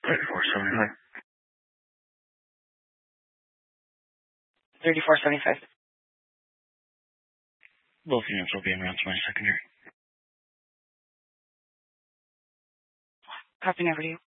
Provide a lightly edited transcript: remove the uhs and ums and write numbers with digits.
$34.75. 34.75. Both units will be in round 20 secondary. Copy, never you.